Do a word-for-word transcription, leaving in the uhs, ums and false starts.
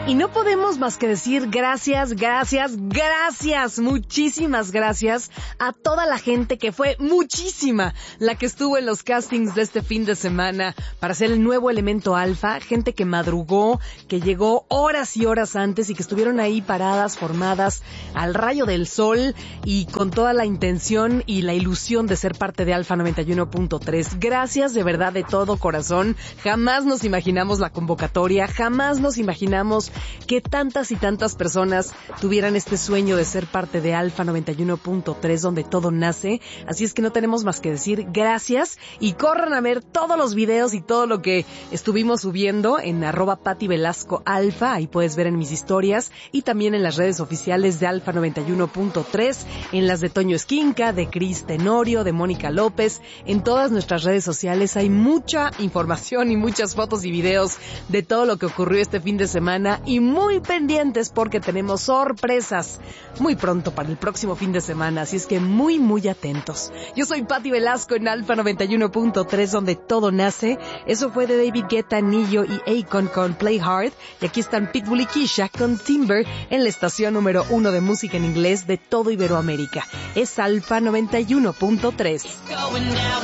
Y no podemos más que decir gracias, gracias, gracias, muchísimas gracias a toda la gente que fue muchísima la que estuvo en los castings de este fin de semana para ser el nuevo Elemento Alfa, gente que madrugó, que llegó horas y horas antes y que estuvieron ahí paradas, formadas al rayo del sol y con toda la intención y la ilusión de ser parte de Alfa noventa y uno punto tres. Gracias de verdad de todo corazón. Jamás nos imaginamos la convocatoria, jamás nos imaginamos que tantas y tantas personas tuvieran este sueño de ser parte de Alfa noventa y uno punto tres, donde todo nace. Así es que no tenemos más que decir gracias y corran a ver todos los videos y todo lo que estuvimos subiendo en arroba Pati Velasco Alfa. Ahí puedes ver en mis historias y también en las redes oficiales de Alfa noventa y uno punto tres, en las de Toño Esquinca, de Cris Tenorio, de Mónica López. En todas nuestras redes sociales hay mucha información y muchas fotos y videos de todo lo que ocurrió este fin de semana y muy pendientes porque tenemos sorpresas muy pronto para el próximo fin de semana, así es que muy muy atentos. Yo soy Pati Velasco en Alfa noventa y uno punto tres, donde todo nace. Eso fue de David Guetta, Nillo y Akon con Play Hard, y aquí están Pitbull y Kesha con Timber en la estación número uno de música en inglés de todo Iberoamérica. Es Alfa noventa y uno punto tres.